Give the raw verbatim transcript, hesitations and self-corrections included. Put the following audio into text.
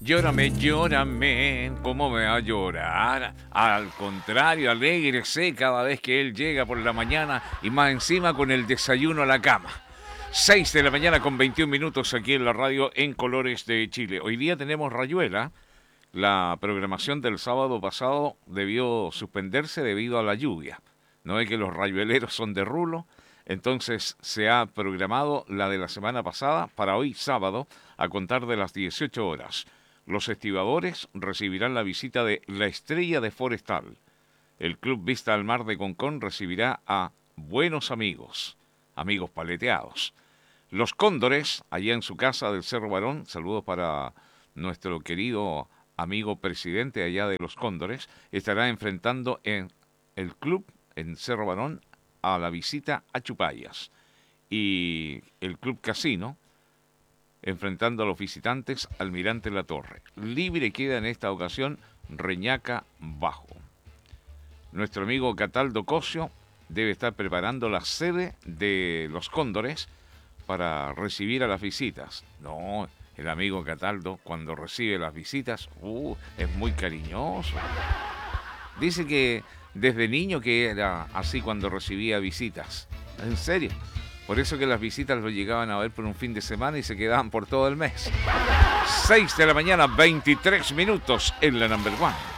Llórame, llórame, ¿cómo me va a llorar? Al contrario, alégrese cada vez que él llega por la mañana y más encima con el desayuno a la cama. seis de la mañana con veintiún minutos aquí en la radio en Colores de Chile. Hoy día tenemos Rayuela. La programación del sábado pasado debió suspenderse debido a la lluvia. No es que los rayueleros son de rulo. Entonces se ha programado la de la semana pasada para hoy sábado a contar de las dieciocho horas. Los estibadores recibirán la visita de La Estrella de Forestal. El Club Vista al Mar de Concón recibirá a Buenos Amigos, amigos paleteados. Los Cóndores, allá en su casa del Cerro Barón, saludos para nuestro querido amigo presidente allá de los Cóndores, estará enfrentando en el club en Cerro Barón a la visita a Chupayas. Y el Club Casino enfrentando a los visitantes Almirante La Torre. Libre queda en esta ocasión Reñaca Bajo. Nuestro amigo Cataldo Cosio debe estar preparando la sede de los Cóndores para recibir a las visitas. No, el amigo Cataldo cuando recibe las visitas, uh, es muy cariñoso. Dice que desde niño que era así cuando recibía visitas. En serio. Por eso que las visitas lo llegaban a ver por un fin de semana y se quedaban por todo el mes. seis de la mañana, veintitrés minutos en la number one.